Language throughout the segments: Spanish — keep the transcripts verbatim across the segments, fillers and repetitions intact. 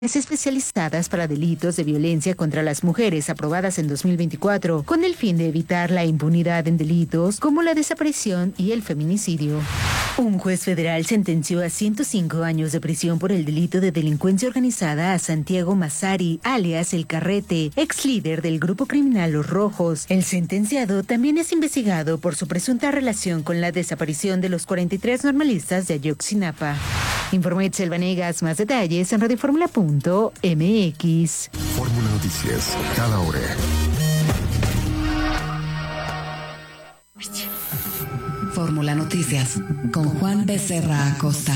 especializadas para delitos de violencia contra las mujeres aprobadas en dos mil veinticuatro, con el fin de evitar la impunidad en delitos como la desaparición y el feminicidio. Un juez federal sentenció a ciento cinco años de prisión por el delito de delincuencia organizada a Santiago Massari, alias El Carrete, ex líder del grupo criminal Los Rojos. El sentenciado también es investigado por su presunta relación con la desaparición de los cuarenta y tres normalistas de Ayotzinapa. Informó Itzel Vanegas, más detalles en radio fórmula punto m x. Fórmula Noticias, cada hora. Fórmula Noticias, con Juan Becerra Acosta.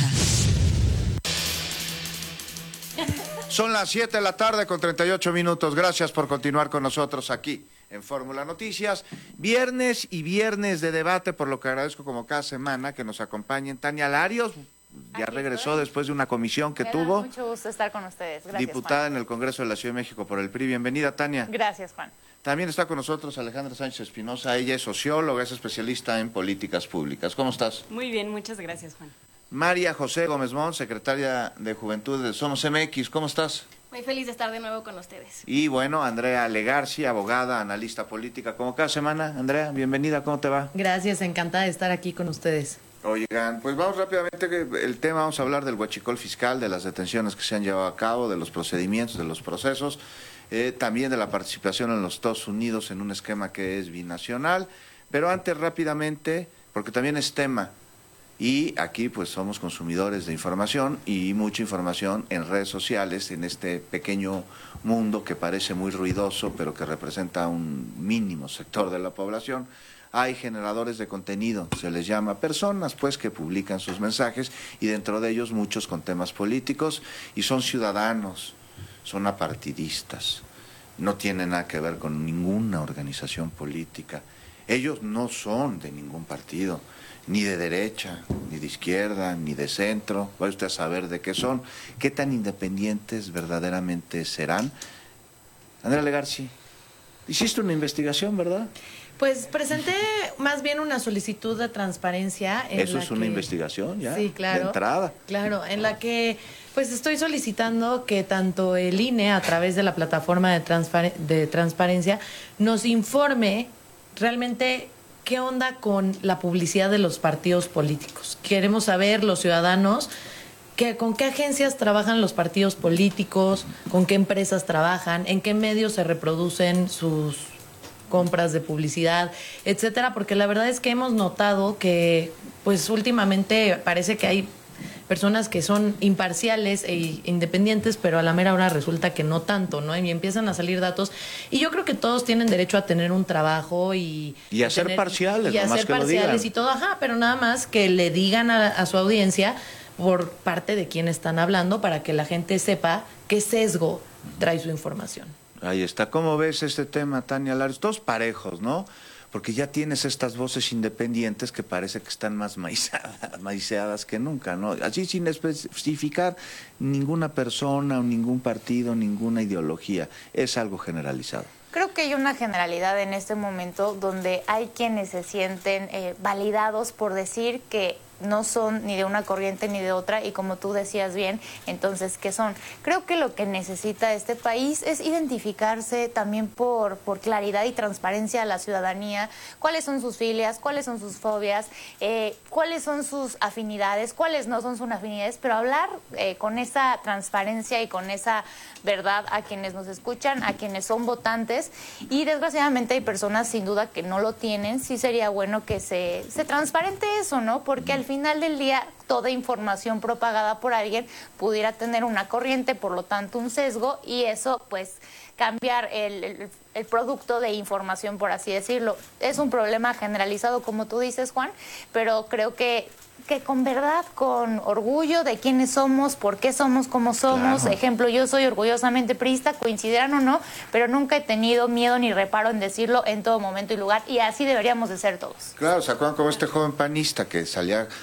Son las siete de la tarde con treinta y ocho minutos. Gracias por continuar con nosotros aquí en Fórmula Noticias. Viernes y viernes de debate, por lo que agradezco como cada semana que nos acompañen Tania Larios. Ya Aquí regresó estoy. después de una comisión que Me tuvo. da mucho gusto estar con ustedes. Gracias, Diputada Juan. en el Congreso de la Ciudad de México por el P R I. Bienvenida, Tania. Gracias, Juan. También está con nosotros Alejandra Sánchez Espinosa. Ella es socióloga, es especialista en políticas públicas. ¿Cómo estás? Muy bien, muchas gracias, Juan. María José Gómez Mont, secretaria de Juventud de Somos M X. ¿Cómo estás? Muy feliz de estar de nuevo con ustedes. Y bueno, Andrea Legarci, abogada, analista política. Como cada semana, Andrea, bienvenida. ¿Cómo te va? Gracias, encantada de estar aquí con ustedes. Oigan, pues vamos rápidamente, que el tema, vamos a hablar del huachicol fiscal, de las detenciones que se han llevado a cabo, de los procedimientos, de los procesos, eh, también de la participación en los Estados Unidos en un esquema que es binacional, pero antes rápidamente, porque también es tema, y aquí pues somos consumidores de información y mucha información en redes sociales, en este pequeño mundo que parece muy ruidoso, pero que representa un mínimo sector de la población. Hay generadores de contenido, se les llama personas pues que publican sus mensajes y dentro de ellos muchos con temas políticos y son ciudadanos, son apartidistas, no tienen nada que ver con ninguna organización política. Ellos no son de ningún partido, ni de derecha, ni de izquierda, ni de centro, vaya usted a saber de qué son, qué tan independientes verdaderamente serán. Andrea Legarci, hiciste una investigación, ¿verdad? Pues presenté más bien una solicitud de transparencia. En Eso la es una que... investigación ya, sí, claro, de entrada. Claro, en la que pues estoy solicitando que tanto el I N E a través de la plataforma de, transpar de transparencia nos informe realmente qué onda con la publicidad de los partidos políticos. Queremos saber los ciudadanos que, con qué agencias trabajan los partidos políticos, con qué empresas trabajan, en qué medios se reproducen sus compras de publicidad, etcétera, porque la verdad es que hemos notado que pues últimamente parece que hay personas que son imparciales e independientes, pero a la mera hora resulta que no tanto, ¿no? Y empiezan a salir datos. Y yo creo que todos tienen derecho a tener un trabajo y... Y a ser tener, parciales, y a nomás ser que lo parciales digan. y todo, ajá, pero nada más que le digan a, a su audiencia por parte de quién están hablando para que la gente sepa qué sesgo trae su información. Ahí está. ¿Cómo ves este tema, Tania Larios? Todos parejos, ¿no? Porque ya tienes estas voces independientes que parece que están más maizadas, maiceadas que nunca, ¿no? Así sin especificar ninguna persona o ningún partido, ninguna ideología. Es algo generalizado. Creo que hay una generalidad en este momento donde hay quienes se sienten eh, validados por decir que no son ni de una corriente ni de otra y como tú decías bien, entonces, ¿qué son? Creo que lo que necesita este país es identificarse también por, por claridad y transparencia a la ciudadanía, cuáles son sus filias, cuáles son sus fobias, eh, cuáles son sus afinidades, cuáles no son sus afinidades, pero hablar eh, con esa transparencia y con esa verdad a quienes nos escuchan, a quienes son votantes y desgraciadamente hay personas sin duda que no lo tienen, sí sería bueno que se, se transparente eso, ¿no? Porque al final del día toda información propagada por alguien pudiera tener una corriente, por lo tanto un sesgo y eso pues cambiar el, el, el producto de información, por así decirlo. Es un problema generalizado como tú dices, Juan, pero creo que que con verdad, con orgullo de quiénes somos, por qué somos como somos. Claro. Ejemplo, yo soy orgullosamente priista, coincidirán o no, pero nunca he tenido miedo ni reparo en decirlo en todo momento y lugar, y así deberíamos de ser todos. Claro, ¿se acuerdan como este joven panista que salía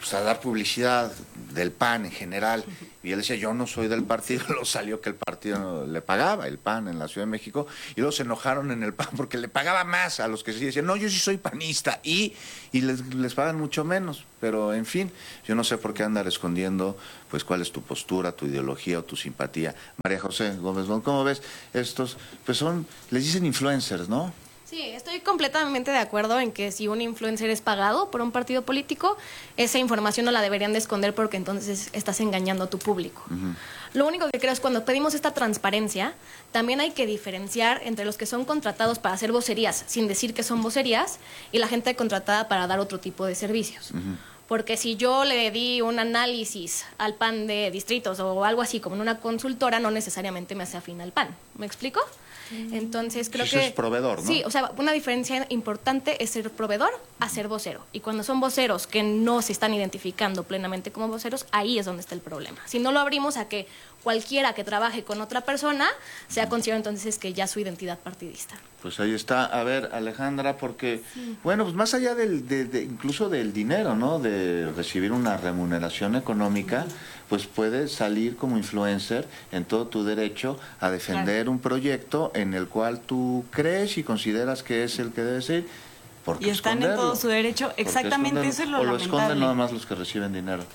pues, a dar publicidad del P A N en general. Y él decía, yo no soy del partido. Luego salió que el partido le pagaba, el P A N en la Ciudad de México, y luego se enojaron en el P A N porque le pagaba más a los que sí decían, no, yo sí soy panista, y, y les, les pagan mucho menos. Pero, en fin, yo no sé por qué andar escondiendo pues cuál es tu postura, tu ideología o tu simpatía. María José Gómez, ¿cómo ves estos? Pues son, les dicen influencers, ¿no? Sí, estoy completamente de acuerdo en que si un influencer es pagado por un partido político, esa información no la deberían de esconder porque entonces estás engañando a tu público. Uh-huh. Lo único que creo es cuando pedimos esta transparencia, también hay que diferenciar entre los que son contratados para hacer vocerías, sin decir que son vocerías, y la gente contratada para dar otro tipo de servicios. Uh-huh. Porque si yo le di un análisis al P A N de distritos o algo así como en una consultora, no necesariamente me hace afín al P A N. ¿Me explico? Entonces creo Eso que... es proveedor, ¿no? Sí, o sea, una diferencia importante es ser proveedor a ser vocero. Y cuando son voceros que no se están identificando plenamente como voceros, ahí es donde está el problema. Si no lo abrimos a que cualquiera que trabaje con otra persona sea considerado entonces que ya su identidad partidista. Pues ahí está. A ver, Alejandra, porque, sí. bueno, pues más allá del, de, de, incluso del dinero, ¿no? De recibir una remuneración económica, pues puedes salir como influencer en todo tu derecho a defender claro. un proyecto en el cual tú crees y consideras que es el que debe ser. Y están esconderlo? en todo su derecho. Exactamente, eso es lo lamentable. O lo esconden nada más los que reciben dinero.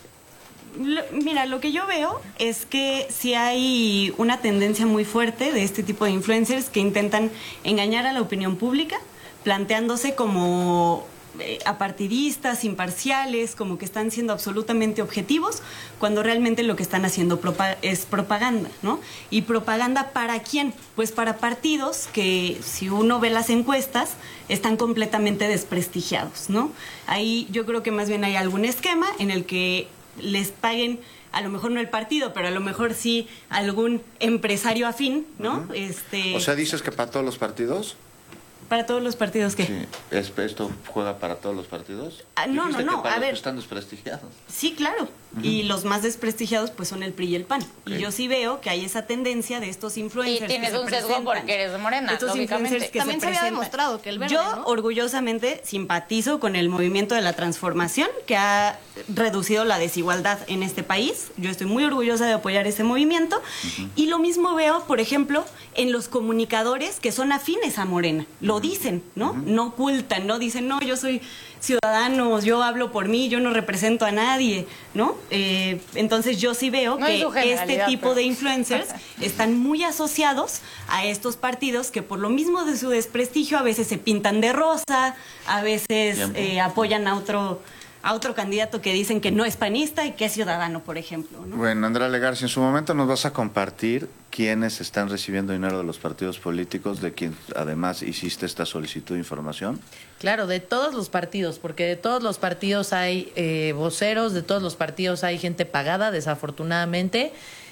Lo, mira, lo que yo veo es que sí hay una tendencia muy fuerte de este tipo de influencers que intentan engañar a la opinión pública, planteándose como eh, apartidistas, imparciales, como que están siendo absolutamente objetivos, cuando realmente lo que están haciendo propa- es propaganda, ¿no? ¿Y propaganda para quién? Pues para partidos que, si uno ve las encuestas, están completamente desprestigiados, ¿no? Ahí yo creo que más bien hay algún esquema en el que les paguen, a lo mejor no el partido, pero a lo mejor sí algún empresario afín, ¿no? Uh-huh. este O sea, ¿dices que para todos los partidos? ¿Para todos los partidos qué? Sí. ¿Esto juega para todos los partidos? Ah, no, no, no, que para a los ver. Que están desprestigiados. Sí, claro. Uh-huh. Y los más desprestigiados pues son el P R I y el P A N. Okay. Y yo sí veo que hay esa tendencia de estos influencers. Y tienes que un sesgo porque eres de Morena, estos lógicamente. Que También se, se había demostrado que el verde, Yo ¿no? orgullosamente simpatizo con el movimiento de la transformación que ha reducido la desigualdad en este país. Yo estoy muy orgullosa de apoyar ese movimiento. Uh-huh. Y lo mismo veo, por ejemplo, en los comunicadores que son afines a Morena. Lo dicen, ¿no? Uh-huh. No ocultan, no dicen, no, yo soy ciudadano, yo hablo por mí, yo no represento a nadie, ¿no? Eh, entonces yo sí veo no que este tipo pero... de influencers están muy asociados a estos partidos que por lo mismo de su desprestigio a veces se pintan de rosa, a veces eh, apoyan a otro a otro candidato que dicen que no es panista y que es ciudadano, por ejemplo, ¿no? Bueno, Andrea Legarci, en su momento nos vas a compartir quiénes están recibiendo dinero de los partidos políticos, de quien además hiciste esta solicitud de información. Claro, de todos los partidos, porque de todos los partidos hay eh, voceros, de todos los partidos hay gente pagada, desafortunadamente,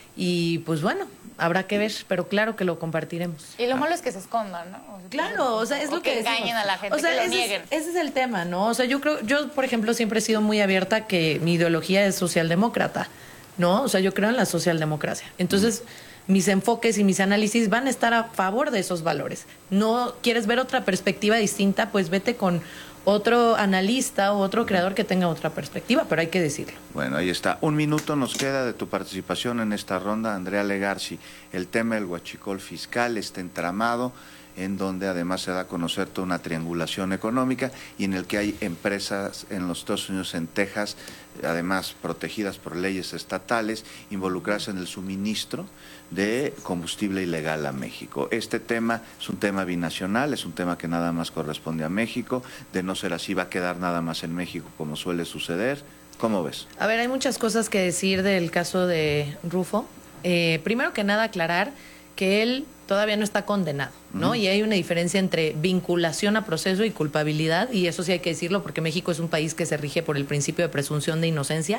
y pues bueno, habrá que ver, pero claro que lo compartiremos. Y lo malo es que se escondan, ¿no? O sea, claro, o sea, es o lo que, que decimos. engañen a la gente, o sea, que lo ese nieguen. Es, ese es el tema, ¿no? O sea, yo creo, yo por ejemplo siempre he sido muy abierta que mi ideología es socialdemócrata, ¿no? O sea, yo creo en la socialdemocracia. Entonces, mm. mis enfoques y mis análisis van a estar a favor de esos valores. No quieres ver otra perspectiva distinta, pues vete con otro analista o otro creador que tenga otra perspectiva, pero hay que decirlo. Bueno, ahí está. Un minuto nos queda de tu participación en esta ronda, Andrea Legarci. El tema del huachicol fiscal, este entramado, en donde además se da a conocer toda una triangulación económica y en el que hay empresas en los Estados Unidos, en Texas, además protegidas por leyes estatales, involucradas en el suministro de combustible ilegal a México. Este tema es un tema binacional, es un tema que nada más corresponde a México. De no ser así, va a quedar nada más en México, como suele suceder. ¿Cómo ves? A ver, hay muchas cosas que decir del caso de Rufo. Eh, primero que nada, aclarar que él todavía no está condenado, ¿no? Uh-huh. Y hay una diferencia entre vinculación a proceso y culpabilidad, y eso sí hay que decirlo porque México es un país que se rige por el principio de presunción de inocencia.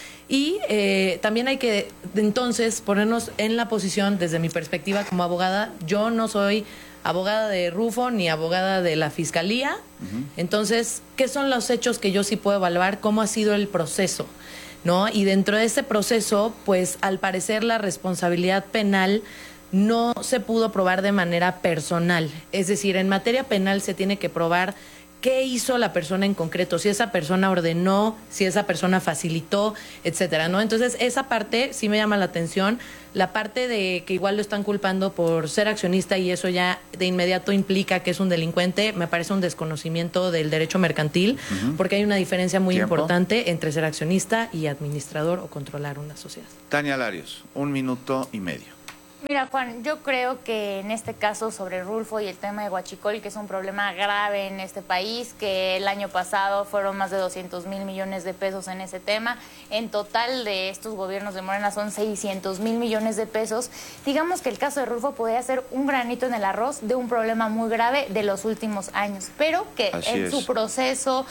Y eh, también hay que entonces ponernos en la posición, desde mi perspectiva como abogada, yo no soy abogada de Rufo ni abogada de la Fiscalía. Uh-huh. Entonces, ¿qué son los hechos que yo sí puedo evaluar? ¿Cómo ha sido el proceso? ¿No? Y dentro de ese proceso, pues al parecer la responsabilidad penal no se pudo probar de manera personal. Es decir, en materia penal se tiene que probar qué hizo la persona en concreto, si esa persona ordenó, si esa persona facilitó, etcétera, ¿no? Entonces, esa parte sí me llama la atención. La parte de que igual lo están culpando por ser accionista y eso ya de inmediato implica que es un delincuente, me parece un desconocimiento del derecho mercantil, uh-huh. porque hay una diferencia muy ¿Tiempo? importante entre ser accionista y administrador o controlar una sociedad. Tania Larios, un minuto y medio. Mira, Juan, yo creo que en este caso sobre Rulfo y el tema de Huachicol, que es un problema grave en este país, que el año pasado fueron más de doscientos mil millones de pesos en ese tema. En total de estos gobiernos de Morena son seiscientos mil millones de pesos. Digamos que el caso de Rulfo podría ser un granito en el arroz de un problema muy grave de los últimos años, pero que así en es. su proceso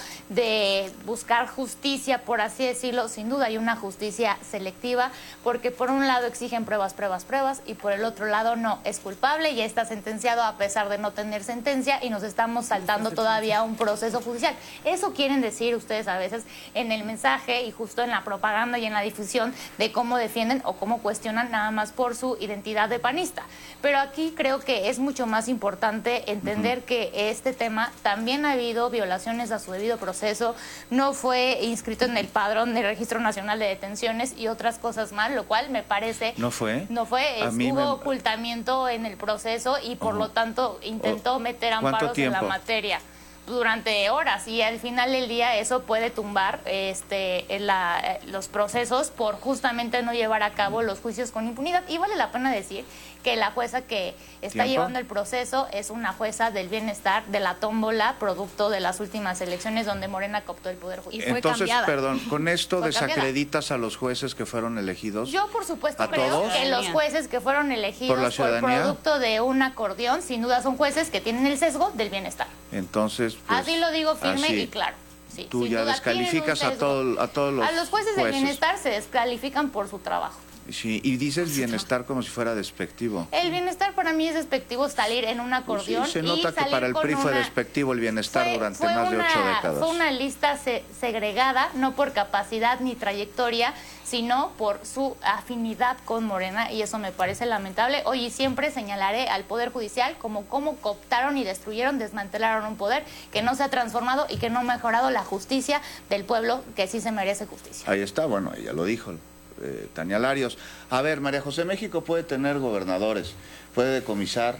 de buscar justicia, por así decirlo, sin duda hay una justicia selectiva, porque por un lado exigen pruebas, pruebas, pruebas, y por el otro lado no, es culpable, ya está sentenciado a pesar de no tener sentencia y nos estamos saltando todavía un proceso judicial. Eso quieren decir ustedes a veces en el mensaje y justo en la propaganda y en la difusión de cómo defienden o cómo cuestionan nada más por su identidad de panista. Pero aquí creo que es mucho más importante entender uh-huh. que este tema también ha habido violaciones a su debido proceso, no fue inscrito en el padrón del Registro Nacional de Detenciones y otras cosas más, lo cual me parece... ¿No fue? No fue, es, hubo me... ocultamiento en el proceso y por uh-huh. lo tanto intentó uh, meter amparos en la materia durante horas y al final del día eso puede tumbar este la, los procesos por justamente no llevar a cabo los juicios con impunidad. Y vale la pena decir que la jueza que está ¿Tiempo? llevando el proceso es una jueza del bienestar de la tómbola, producto de las últimas elecciones donde Morena cooptó el Poder Judicial. Y fue Entonces, cambiada. perdón, ¿con esto Fue desacreditas cambiada. a los jueces que fueron elegidos? Yo, por supuesto, ¿A creo todos? que los jueces que fueron elegidos ¿Por la ciudadanía? producto de un acordeón, sin duda son jueces que tienen el sesgo del bienestar. Entonces, pues, así lo digo firme así. y claro. Sí, Tú sin ya duda descalificas tienen un a, todo, a todos los A los jueces, jueces. del bienestar se descalifican por su trabajo. Sí, y dices bienestar como si fuera despectivo. El bienestar para mí es despectivo salir en un acordeón. Pues sí, se y nota que salir para el con P R I fue una... despectivo el bienestar fue, durante fue más de una, ocho décadas. Fue una lista se, segregada, no por capacidad ni trayectoria, sino por su afinidad con Morena, y eso me parece lamentable. Hoy y siempre señalaré al Poder Judicial como cómo cooptaron y destruyeron, desmantelaron un poder que no se ha transformado y que no ha mejorado la justicia del pueblo, que sí se merece justicia. Ahí está, bueno, ella lo dijo. Eh, Tania Larios. A ver, María José, México puede tener gobernadores, puede decomisar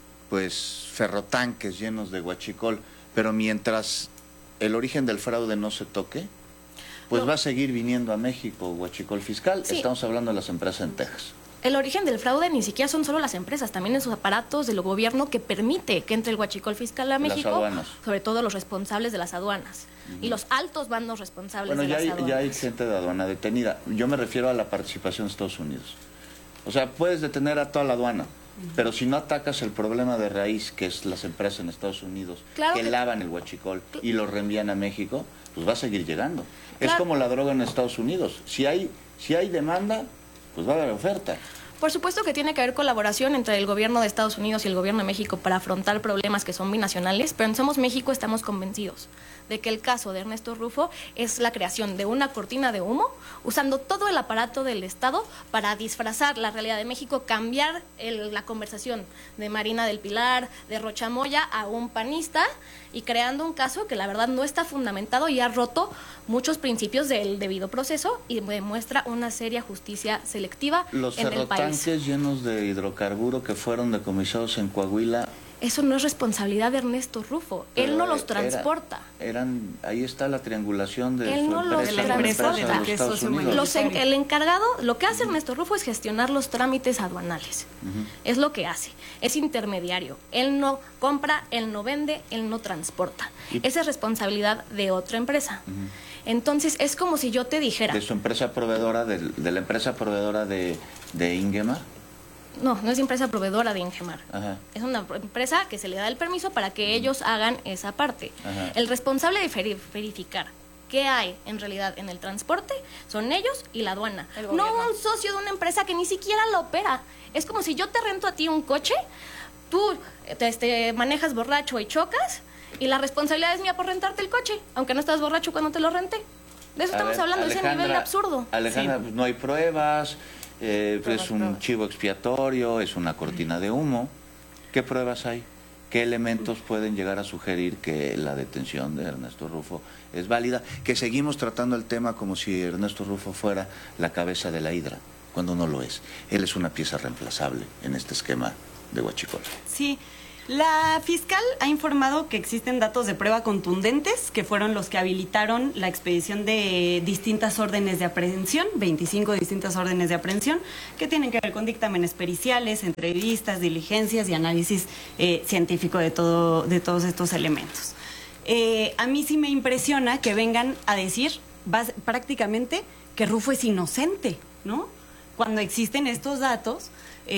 pues ferrotanques llenos de huachicol, pero mientras el origen del fraude no se toque, pues no. va a seguir viniendo a México huachicol fiscal. Sí. Estamos hablando de las empresas en Texas. El origen del fraude ni siquiera son solo las empresas, también en sus aparatos del gobierno que permite que entre el huachicol fiscal a México, las aduanas. Sobre todo los responsables de las aduanas uh-huh. y los altos bandos responsables bueno, de ya las hay, aduanas. Ya hay gente de aduana detenida. Yo me refiero a la participación de Estados Unidos. O sea, puedes detener a toda la aduana, uh-huh. pero si no atacas el problema de raíz, que es las empresas en Estados Unidos, claro que, que lavan el huachicol y lo reenvían a México, pues va a seguir llegando. Claro. Es como la droga en Estados Unidos. Si hay, si hay demanda, pues va a haber oferta. Por supuesto que tiene que haber colaboración entre el gobierno de Estados Unidos y el gobierno de México para afrontar problemas que son binacionales, pero en Somos México estamos convencidos de que el caso de Ernesto Rulfo es la creación de una cortina de humo, usando todo el aparato del Estado para disfrazar la realidad de México, cambiar el, la conversación de Marina del Pilar, de Rocha Moya a un panista y creando un caso que la verdad no está fundamentado y ha roto muchos principios del debido proceso y demuestra una seria justicia selectiva Los en el país. Los ferrotanques llenos de hidrocarburo que fueron decomisados en Coahuila. Eso no es responsabilidad de Ernesto Rulfo. Pero él no los transporta. Era, eran, ahí está la triangulación de él su no empresa, los la transporta. empresa de los Estados Unidos. Los en, el encargado, lo que hace Ernesto Rulfo es gestionar los trámites aduanales. Uh-huh. Es lo que hace. Es intermediario. Él no compra, él no vende, él no transporta. ¿Y? Esa es responsabilidad de otra empresa. Uh-huh. Entonces, es como si yo te dijera... ¿De su empresa proveedora, de, de la empresa proveedora de, de Ingemar? No, no es empresa proveedora de Ingemar. Ajá. Es una empresa que se le da el permiso para que ellos hagan esa parte. Ajá. El responsable de verificar qué hay en realidad en el transporte son ellos y la aduana. No un socio de una empresa que ni siquiera la opera. Es como si yo te rento a ti un coche, tú te, este, manejas borracho y chocas, y la responsabilidad es mía por rentarte el coche, aunque no estás borracho cuando te lo renté. De eso a estamos ver, hablando, de ese nivel absurdo. Alejandra, sí. Pues no hay pruebas, eh, pues es un chivo expiatorio, es una cortina de humo. ¿Qué pruebas hay? ¿qué elementos pueden llegar a sugerir que la detención de Ernesto Rufo es válida? Que seguimos tratando el tema como si Ernesto Rufo fuera la cabeza de la hidra, cuando no lo es. Él es una pieza reemplazable en este esquema de Huachicol. Sí. La fiscal ha informado que existen datos de prueba contundentes que fueron los que habilitaron la expedición de distintas órdenes de aprehensión, veinticinco distintas órdenes de aprehensión, que tienen que ver con dictámenes periciales, entrevistas, diligencias y análisis eh, científico de, todo, de todos estos elementos. Eh, a mí sí me impresiona que vengan a decir bas- prácticamente que Rufo es inocente, ¿no? Cuando existen estos datos...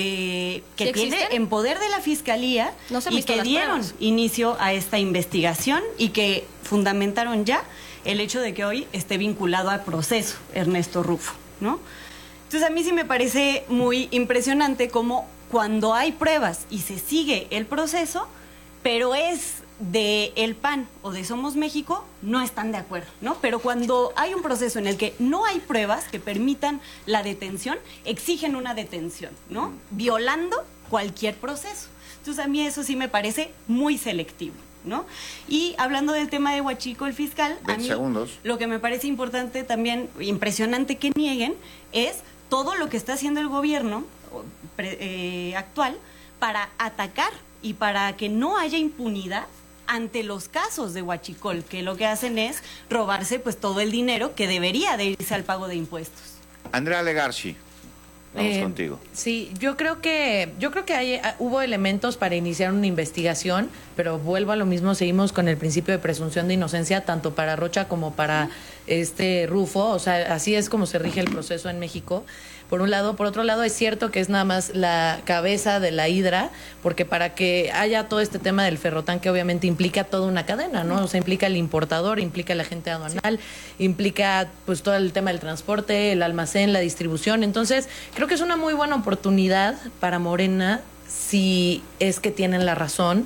Eh, que ¿Sí tiene existen? en poder de la Fiscalía No se han y visto que las dieron pruebas. inicio a esta investigación y que fundamentaron ya el hecho de que hoy esté vinculado al proceso Ernesto Rufo, ¿no? Entonces a mí sí me parece muy impresionante cómo cuando hay pruebas y se sigue el proceso, pero es de el P A N o de Somos México, no están de acuerdo, ¿no? Pero cuando hay un proceso en el que no hay pruebas que permitan la detención, exigen una detención, ¿no? Violando cualquier proceso. Entonces a mí eso sí me parece muy selectivo, ¿no? Y hablando del tema de Huachicol fiscal, a veinte mí segundos. lo que me parece importante también, impresionante que nieguen, es todo lo que está haciendo el gobierno pre, eh, actual para atacar y para que no haya impunidad ante los casos de Huachicol, que lo que hacen es robarse pues todo el dinero que debería de irse al pago de impuestos. Andrea Legarci, vamos Eh, contigo. Sí, yo creo que yo creo que hay, ah, hubo elementos para iniciar una investigación, pero vuelvo a lo mismo, seguimos con el principio de presunción de inocencia tanto para Rocha como para este Rufo, o sea, así es como se rige el proceso en México. Por un lado, por otro lado es cierto que es nada más la cabeza de la hidra, porque para que haya todo este tema del ferrotán, que obviamente implica toda una cadena, ¿no? O sea, implica el importador, implica el agente aduanal, sí. implica pues todo el tema del transporte, el almacén, la distribución. Entonces, creo que es una muy buena oportunidad para Morena, si es que tienen la razón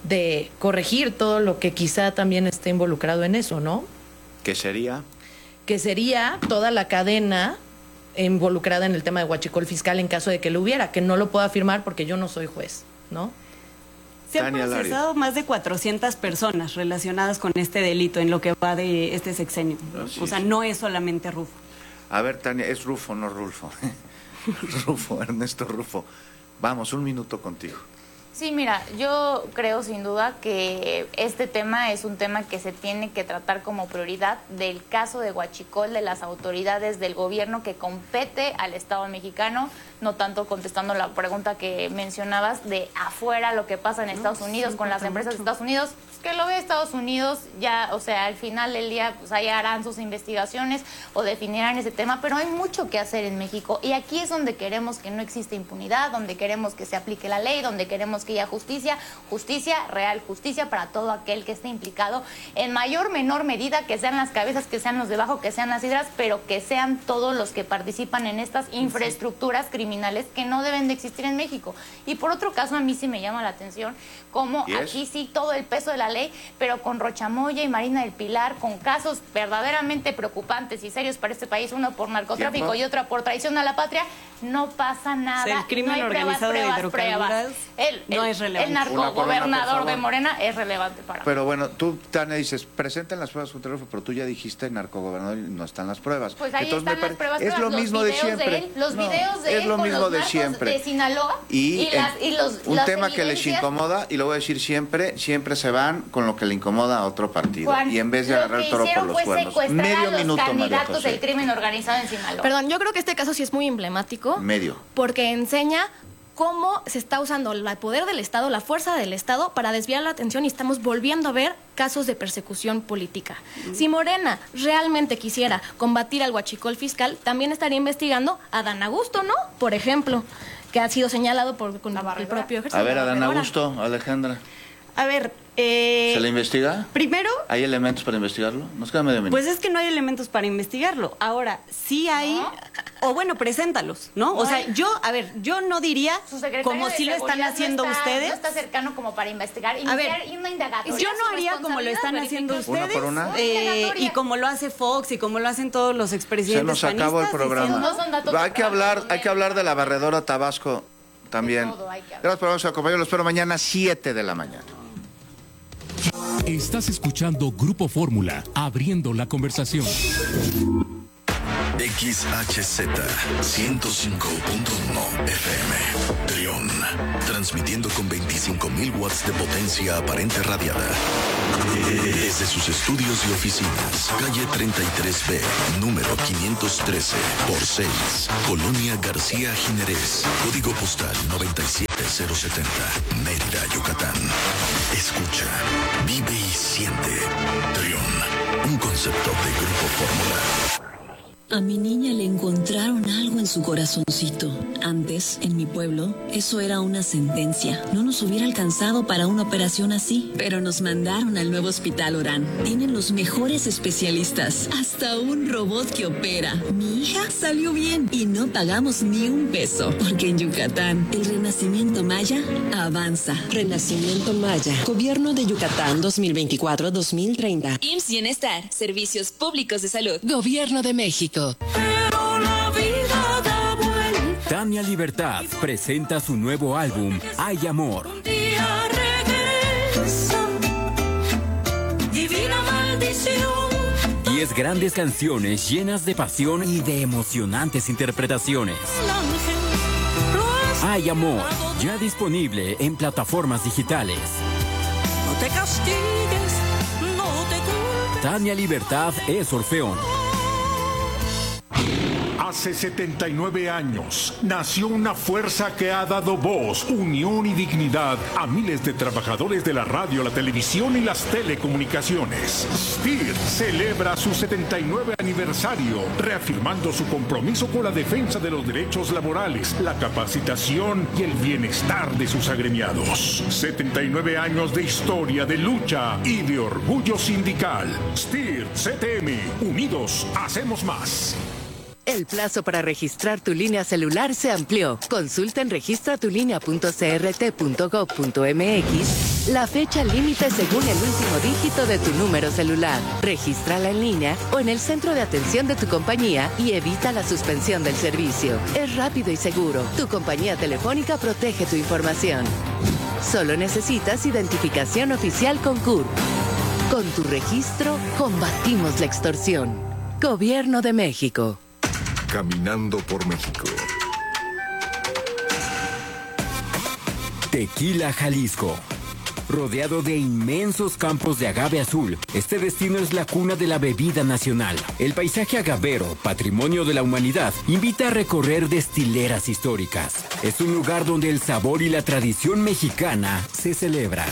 de corregir todo lo que quizá también esté involucrado en eso, ¿no? ¿Qué sería? Que sería toda la cadena involucrada en el tema de Huachicol fiscal en caso de que lo hubiera, que no lo puedo afirmar porque yo no soy juez, ¿no? Se han Tania procesado Lario. más de cuatrocientas personas relacionadas con este delito en lo que va de este sexenio. Así O sea, es. no es solamente Rufo. A ver, Tania, es Rufo, no Rulfo. Rufo, Ernesto Rufo. Vamos, un minuto contigo. Sí, mira, yo creo sin duda que este tema es un tema que se tiene que tratar como prioridad del caso de Huachicol, de las autoridades del gobierno que compete al Estado mexicano, no tanto contestando la pregunta que mencionabas de afuera, lo que pasa en Estados Unidos con las empresas de Estados Unidos, que lo ve Estados Unidos, ya, o sea, al final del día, pues ahí harán sus investigaciones o definirán ese tema, pero hay mucho que hacer en México y aquí es donde queremos que no exista impunidad, donde queremos que se aplique la ley, donde queremos que haya justicia, justicia real, justicia para todo aquel que esté implicado, en mayor o menor medida, que sean las cabezas, que sean los debajo, que sean las hidras, pero que sean todos los que participan en estas infraestructuras criminales que no deben de existir en México. Y por otro caso, a mí sí me llama la atención cómo ¿Y es? aquí sí todo el peso de la ley, pero con Rochamoya y Marina del Pilar, con casos verdaderamente preocupantes y serios para este país, uno por narcotráfico ¿Tiempo? y otra por traición a la patria, no pasa nada. O sea, el crimen no hay organizado de pruebas, hidrocarburos pruebas, El, no el, es relevante. el Una por una, por narcogobernador favor. de Morena es relevante para mí. Pero bueno, tú, Tania, dices, presenten las pruebas contra Rufo, pero tú ya dijiste narcogobernador y no están las pruebas. Pues ahí Entonces, están me las pare- pruebas. Es pruebas, lo los mismo de videos siempre. él, los No, videos de es él lo con mismo los de narcos siempre. de Sinaloa Y, y, las, y los, un las tema que les evidencias. incomoda, y lo voy a decir siempre, siempre se van con lo que le incomoda a otro partido. Juan, y en vez de lo agarrar que el toro por hicieron los fue cuernos. secuestrar Medio a los minuto, María candidatos José. del crimen organizado en Sinaloa. Perdón, yo creo que este caso sí es muy emblemático. Medio. Porque enseña cómo se está usando el poder del Estado, la fuerza del Estado, para desviar la atención y estamos volviendo a ver casos de persecución política. Si Morena realmente quisiera combatir al huachicol fiscal, también estaría investigando a Dan Augusto, ¿no? Por ejemplo, que ha sido señalado por con el propio ejército. A ver, la Adán barredora. Augusto, Alejandra, A ver, eh, ¿se le investiga? primero, ¿Hay elementos para investigarlo? Nos queda medio minuto. pues es que no hay elementos para investigarlo. Ahora, sí hay, o bueno, preséntalos, ¿no? O No sea, hay. yo, a ver, yo no diría Su secretario como de si lo están Seguridad haciendo no está, ustedes. No está cercano como para investigar, A iniciar ver, una indagatoria. Yo no Su haría como lo están responsabilidad haciendo verificar. Una ustedes por una. eh, Indagatoria. y como lo hace Fox y como lo hacen todos los Se expresidentes nos acabó el panistas, programa. diciendo- No son datos hay que hablar, donde- hay que hablar de la barredora Tabasco. también. Gracias por habernos acompañado. Los espero mañana, siete de la mañana. Estás escuchando Grupo Fórmula, abriendo la conversación. X H Z ciento cinco punto uno F M, Trión, transmitiendo con veinticinco mil watts de potencia aparente radiada. Desde sus estudios y oficinas, calle treinta y tres B, número quinientos trece por seis, Colonia García Jiménez, código postal noventa y siete cero setenta, Mérida, Yucatán. Escucha, vive y siente. Trión, un concepto de Grupo Fórmula. A mi niña le encontraron algo en su corazoncito. Antes, en mi pueblo, eso era una sentencia. No nos hubiera alcanzado para una operación así. Pero nos mandaron al nuevo Hospital Orán. Tienen los mejores especialistas. Hasta un robot que opera. Mi hija salió bien y no pagamos ni un peso. Porque en Yucatán, el renacimiento maya avanza. Renacimiento Maya. Gobierno de Yucatán dos mil veinticuatro a dos mil treinta. I M S S Bienestar. Servicios Públicos de Salud. Gobierno de México. Pero la vida da vuelta. Tania Libertad presenta su nuevo álbum, Hay Amor. Un día regresa, divina maldición. Diez grandes canciones llenas de pasión y de emocionantes interpretaciones. Hay Amor, ya disponible en plataformas digitales. No te castigues, no te culpes. Tania Libertad es Orfeón. Hace setenta y nueve años nació una fuerza que ha dado voz, unión y dignidad a miles de trabajadores de la radio, la televisión y las telecomunicaciones. S T I R celebra su setenta y nueve aniversario, reafirmando su compromiso con la defensa de los derechos laborales, la capacitación y el bienestar de sus agremiados. setenta y nueve años de historia, de lucha y de orgullo sindical. S T I R C T M, unidos hacemos más. El plazo para registrar tu línea celular se amplió. Consulta en registra tu línea punto c r t punto gov punto m x la fecha límite según el último dígito de tu número celular. Regístrala en línea o en el centro de atención de tu compañía y evita la suspensión del servicio. Es rápido y seguro. Tu compañía telefónica protege tu información. Solo necesitas identificación oficial con C U R. Con tu registro, combatimos la extorsión. Gobierno de México. Caminando por México. Tequila, Jalisco. Rodeado de inmensos campos de agave azul, este destino es la cuna de la bebida nacional. El paisaje agavero, patrimonio de la humanidad, invita a recorrer destileras históricas. Es un lugar donde el sabor y la tradición mexicana se celebran.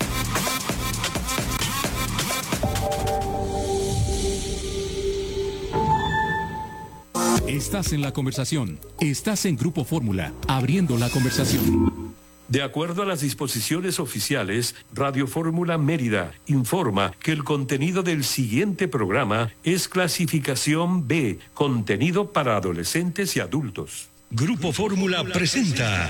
Estás en la conversación. Estás en Grupo Fórmula, abriendo la conversación. De acuerdo a las disposiciones oficiales, Radio Fórmula Mérida informa que el contenido del siguiente programa es clasificación B, contenido para adolescentes y adultos. Grupo Fórmula presenta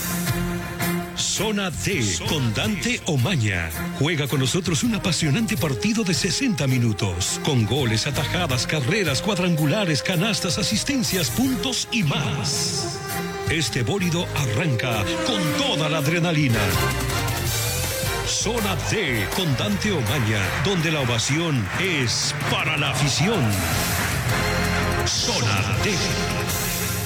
Zona D con Dante Omaña. Juega con nosotros un apasionante partido de sesenta minutos, con goles, atajadas, carreras, cuadrangulares, canastas, asistencias, puntos y más. Este bólido arranca con toda la adrenalina. Zona D con Dante Omaña, donde la ovación es para la afición. Zona D.